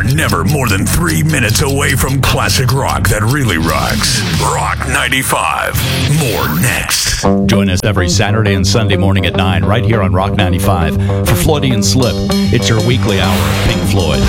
are never more than 3 minutes away from classic rock that really rocks. Rock 95. More next. Join us every Saturday and Sunday morning at 9 right here on Rock 95 for Freudian Slip. It's your weekly hour of Pink Floyd.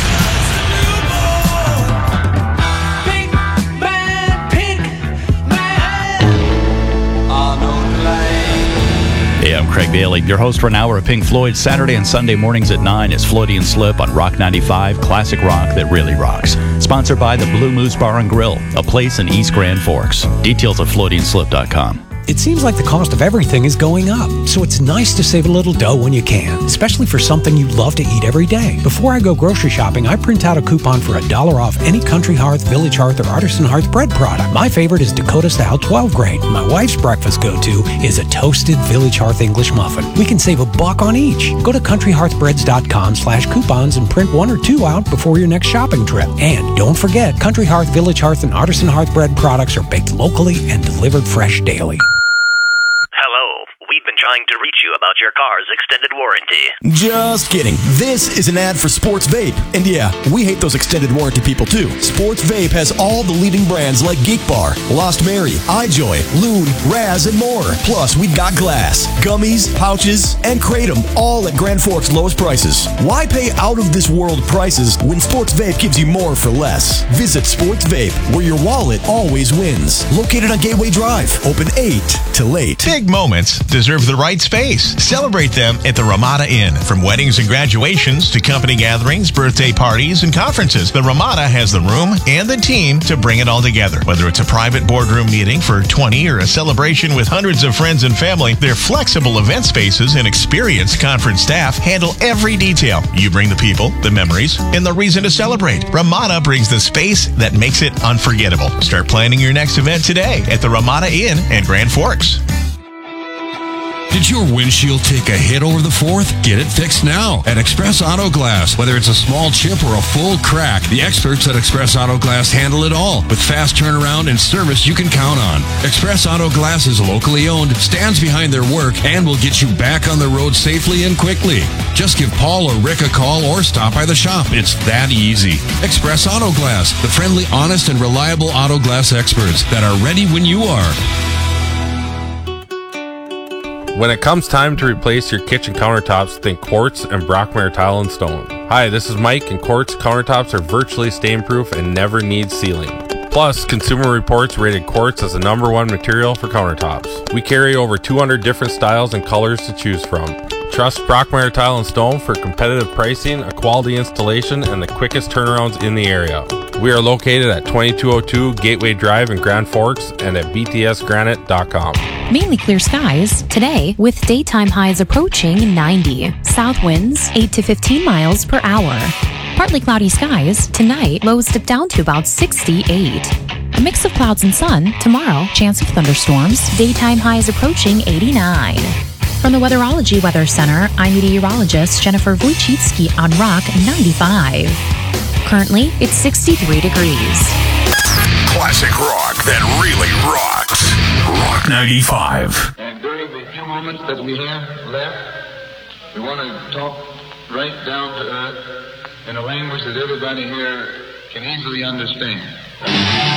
Hey, I'm Craig Daly, your host for an hour of Pink Floyd. Saturday and Sunday mornings at 9 is Freudian Slip on Rock 95, classic rock that really rocks. Sponsored by the Blue Moose Bar and Grill, a place in East Grand Forks. Details at FreudianSlip.com. It seems like the cost of everything is going up, so it's nice to save a little dough when you can, especially for something you love to eat every day. Before I go grocery shopping, I print out a coupon for $1 off any Country Hearth, Village Hearth, or Artisan Hearth bread product. My favorite is Dakota Style 12 grain. My wife's breakfast go-to is a toasted Village Hearth English muffin. We can save $1 on each. Go to countryhearthbreads.com/coupons and print 1 or 2 out before your next shopping trip. And don't forget, Country Hearth, Village Hearth, and Artisan Hearth bread products are baked locally and delivered fresh daily. Hello. We've been trying to reach you about your car's extended warranty. Just kidding. This is an ad for Sports Vape. And yeah, we hate those extended warranty people too. Sports Vape has all the leading brands like Geek Bar, Lost Mary, iJoy, Loon, Raz, and more. Plus, we've got glass, gummies, pouches, and Kratom, all at Grand Forks' lowest prices. Why pay out-of-this-world prices when Sports Vape gives you more for less? Visit Sports Vape, where your wallet always wins. Located on Gateway Drive, open 8 till late. Big moments deserve the right space. Celebrate them at the Ramada Inn. From weddings and graduations to company gatherings, birthday parties, and conferences, the Ramada has the room and the team to bring it all together. Whether it's a private boardroom meeting for 20 or a celebration with hundreds of friends and family, their flexible event spaces and experienced conference staff handle every detail. You bring the people, the memories, and the reason to celebrate. Ramada brings the space that makes it unforgettable. Start planning your next event today at the Ramada Inn in Grand Forks. Did your windshield take a hit over the 4th? Get it fixed now at Express Auto Glass. Whether it's a small chip or a full crack, the experts at Express Auto Glass handle it all with fast turnaround and service you can count on. Express Auto Glass is locally owned, stands behind their work, and will get you back on the road safely and quickly. Just give Paul or Rick a call or stop by the shop. It's that easy. Express Auto Glass, the friendly, honest, and reliable auto glass experts that are ready when you are. When it comes time to replace your kitchen countertops, think Quartz and Brockmire Tile and Stone. Hi, this is Mike, and Quartz countertops are virtually stain-proof and never need sealing. Plus, Consumer Reports rated Quartz as the #1 material for countertops. We carry over 200 different styles and colors to choose from. Trust Brockmire Tile and Stone for competitive pricing, a quality installation, and the quickest turnarounds in the area. We are located at 2202 Gateway Drive in Grand Forks and at btsgranite.com. Mainly clear skies today with daytime highs approaching 90. South winds 8 to 15 miles per hour. Partly cloudy skies tonight, lows dip down to about 68. A mix of clouds and sun tomorrow, chance of thunderstorms, daytime highs approaching 89. From the Weatherology Weather Center, I'm meteorologist Jennifer Wojcicki on Rock 95. Currently, it's 63 degrees. Classic rock that really rocks. Rock 95. And during the few moments that we have left, we want to talk right down to earth in a language that everybody here can easily understand.